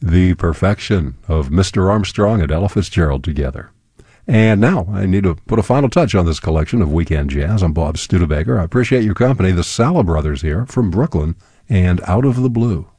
the perfection of Mr. Armstrong and Ella Fitzgerald together. And now I need to put a final touch on this collection of Weekend Jazz. I'm Bob Studebaker. I appreciate your company. The Sala Brothers here from Brooklyn and Out of the Blue.